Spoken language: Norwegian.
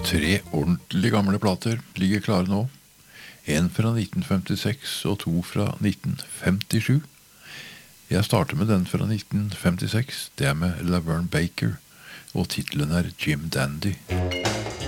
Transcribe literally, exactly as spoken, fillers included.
Tre ordentlig gamle plater ligger klare nå. En fra nitten femtiseks og to fra nitten femtisju. Jeg starter med den fra nitten femtiseks. Det er med Laverne Baker, og titelen er Jim Dandy.